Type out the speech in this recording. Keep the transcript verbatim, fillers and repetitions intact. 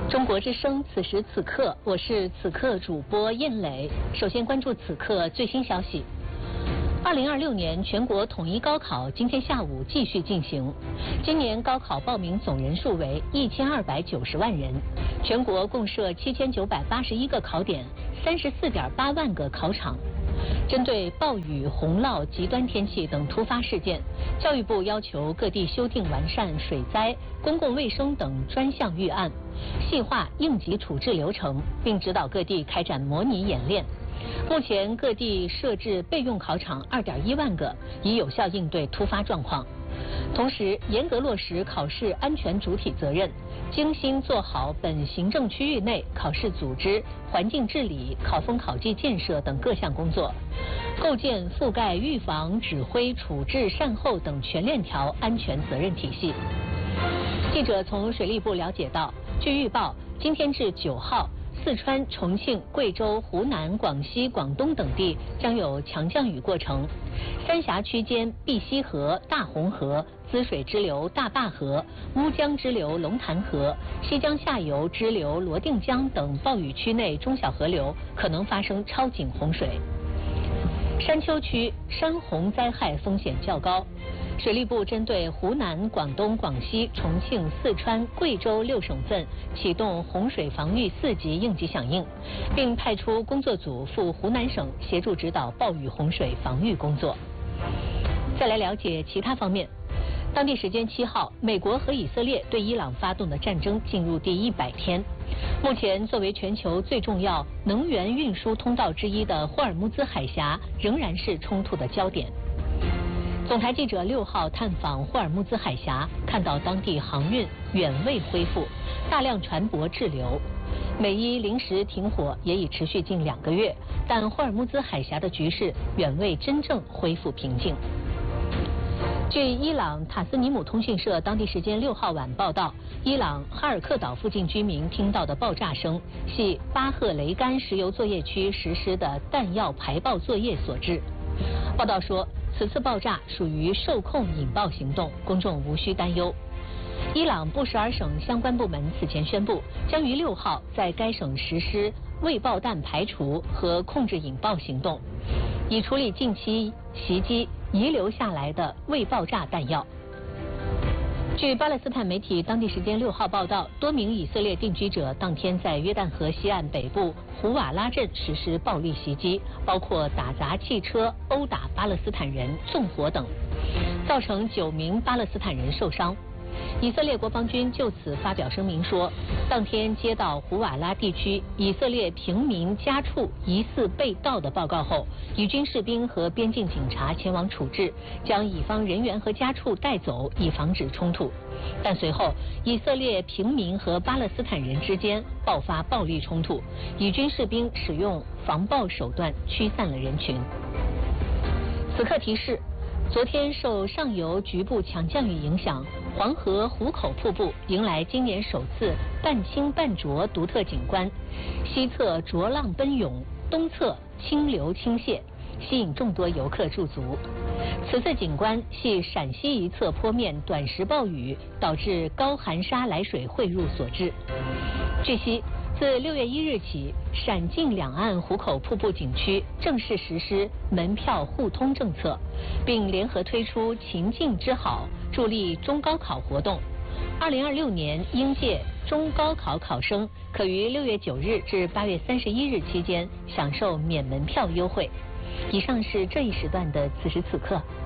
中国之声，此时此刻，我是此刻主播燕磊。首先关注此刻最新消息。二零二六年全国统一高考今天下午继续进行。今年高考报名总人数为一千二百九十万人，全国共设七千九百八十一个考点，三十四点八万个考场。针对暴雨、洪涝、极端天气等突发事件，教育部要求各地修订完善水灾、公共卫生等专项预案，细化应急处置流程，并指导各地开展模拟演练。目前各地设置备用考场二点一万个，以有效应对突发状况。同时，严格落实考试安全主体责任，精心做好本行政区域内考试组织、环境治理、考风考纪建设等各项工作，构建覆盖预防、指挥、处置、善后等全链条安全责任体系。记者从水利部了解到，据预报，今天至九号，四川、重庆、贵州、湖南、广西、广东等地将有强降雨过程。三峡区间碧溪河、大红河、滋水支流大坝河、乌江支流龙潭河、西江下游支流罗定江等暴雨区内中小河流可能发生超警洪水。山丘区山洪灾害风险较高。水利部针对湖南、广东、广西、重庆、四川、贵州六省份启动洪水防御四级应急响应，并派出工作组赴湖南省协助指导暴雨洪水防御工作。再来了解其他方面。当地时间七号，美国和以色列对伊朗发动的战争进入第一百天。目前，作为全球最重要能源运输通道之一的霍尔木兹海峡，仍然是冲突的焦点。总台记者六号探访霍尔木兹海峡，看到当地航运远未恢复，大量船舶滞留。美伊临时停火也已持续近两个月，但霍尔木兹海峡的局势远未真正恢复平静。据伊朗塔斯尼姆通讯社当地时间六号晚报道，伊朗哈尔克岛附近居民听到的爆炸声系巴赫雷干石油作业区实施的弹药排爆作业所致。报道说，此次爆炸属于受控引爆行动，公众无需担忧。伊朗布什尔省相关部门此前宣布，将于六号在该省实施未爆弹排除和控制引爆行动，以处理近期袭击遗留下来的未爆炸弹药。据巴勒斯坦媒体当地时间六号报道，多名以色列定居者当天在约旦河西岸北部胡瓦拉镇实施暴力袭击，包括打砸汽车、殴打巴勒斯坦人、纵火等，造成九名巴勒斯坦人受伤。以色列国防军就此发表声明说，当天接到胡瓦拉地区以色列平民家畜疑似被盗的报告后，以军士兵和边境警察前往处置，将乙方人员和家畜带走，以防止冲突。但随后，以色列平民和巴勒斯坦人之间爆发暴力冲突，以军士兵使用防暴手段驱散了人群。此刻提示，昨天受上游局部强降雨影响，黄河壶口瀑布迎来今年首次半清半浊独特景观，西侧浊浪奔涌，东侧清流倾泻，吸引众多游客驻足。此次景观系陕西一侧坡面短时暴雨导致高含沙来水汇入所致。据悉，自六月一日起，陕晋两岸壶口瀑布景区正式实施门票互通政策，并联合推出秦晋之好助力中高考活动。二零二六年应届中高考考生可于六月九日至八月三十一日期间享受免门票优惠。以上是这一时段的此时此刻。